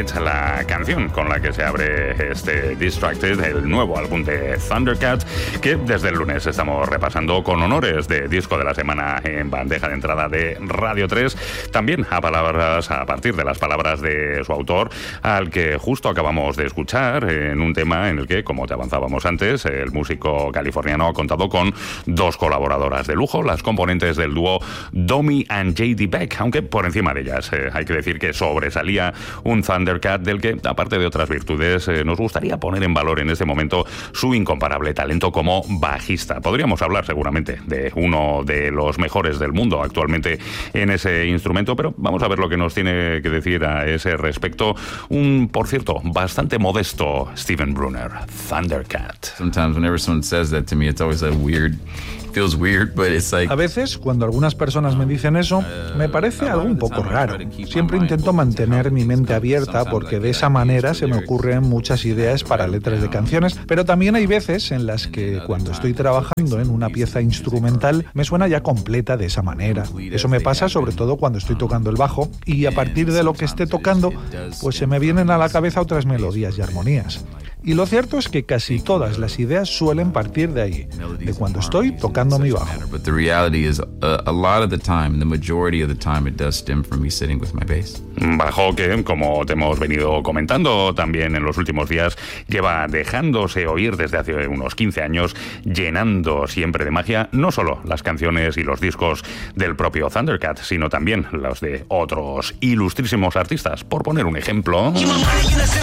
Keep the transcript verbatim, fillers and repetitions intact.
Night, la canción con la que se abre este Distracted, el nuevo álbum de Thundercat, que desde el lunes estamos repasando con honores de disco de la semana en bandeja de entrada de Radio tres, también a palabras, a partir de las palabras de su autor, al que justo acabamos de escuchar en un tema en el que, como te avanzábamos antes, el músico californiano ha contado con dos colaboradoras de lujo, las componentes del dúo Domi and J D Beck, aunque por encima de ellas eh, hay que decir que sobresalía un Thundercat del que, aparte de otras virtudes, eh, nos gustaría poner en valor en este momento su incomparable talento como bajista. Podríamos hablar seguramente de uno de los mejores del mundo actualmente en ese instrumento, pero vamos a ver lo que nos tiene que decir a ese respecto un, por cierto, bastante modesto Steven Brunner, Thundercat. Sometimes whenever someone says that to me, it's always like weird. Feels weird, but it's like... A veces, cuando algunas personas me dicen eso, me parece algo un poco raro. Siempre intento mantener mi mente abierta porque de esa manera se me ocurren muchas ideas para letras de canciones, pero también hay veces en las que cuando estoy trabajando en una pieza instrumental me suena ya completa de esa manera. Eso me pasa sobre todo cuando estoy tocando el bajo y a partir de lo que esté tocando, pues se me vienen a la cabeza otras melodías y armonías. Y lo cierto es que casi todas las ideas suelen partir de ahí, de cuando estoy tocando mi bajo. But the reality is, a, a lot of the time, the majority of the time, it does stem from me sitting with my bass. Bajo que, como te hemos venido comentando también en los últimos días, lleva dejándose oír desde hace unos quince años, llenando siempre de magia no solo las canciones y los discos del propio Thundercat, sino también los de otros ilustrísimos artistas. Por poner un ejemplo...